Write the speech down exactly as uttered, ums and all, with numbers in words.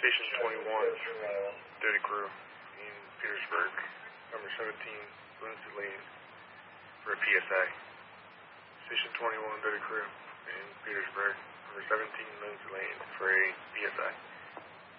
Station twenty-one, Dirty Crew in Petersburg, number seventeen, Lindsay Lane, for a P S A. Station twenty-one, Dirty Crew in Petersburg, number seventeen, Lindsay Lane, for a P S A.